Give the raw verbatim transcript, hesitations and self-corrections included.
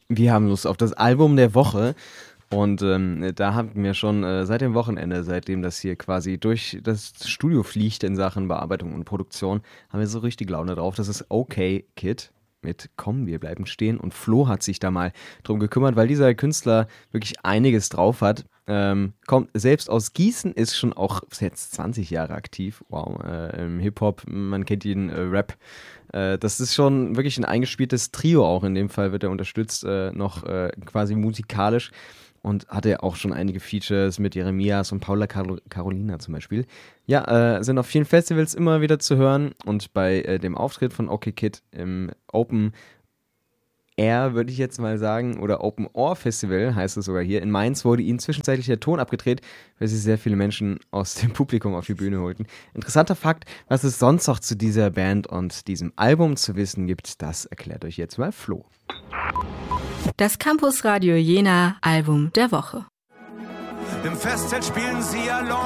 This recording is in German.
Wir haben Lust auf das Album der Woche. Und ähm, da haben wir schon äh, seit dem Wochenende, seitdem das hier quasi durch das Studio fliegt in Sachen Bearbeitung und Produktion, haben wir so richtig Laune drauf. Das ist Okay Kid mit Komm, wir bleiben stehen. Und Flo hat sich da mal drum gekümmert, weil dieser Künstler wirklich einiges drauf hat. Ähm, kommt selbst aus Gießen, ist schon auch jetzt zwanzig Jahre aktiv. Wow, äh, im Hip-Hop, man kennt ihn, äh, Rap. Äh, das ist schon wirklich ein eingespieltes Trio auch. In dem Fall wird er unterstützt, äh, noch äh, quasi musikalisch. Und hatte auch schon einige Features mit Jeremias und Paula Carol- Carolina zum Beispiel. Ja, äh, sind auf vielen Festivals immer wieder zu hören. Und bei äh, dem Auftritt von Okay Kid im Open Air, würde ich jetzt mal sagen, oder Open Ohr Festival heißt es sogar hier, in Mainz wurde ihnen zwischenzeitlich der Ton abgedreht, weil sie sehr viele Menschen aus dem Publikum auf die Bühne holten. Interessanter Fakt, was es sonst noch zu dieser Band und diesem Album zu wissen gibt, das erklärt euch jetzt mal Flo. Das Campus Radio Jena Album der Woche. Im Festzelt spielen sie Alone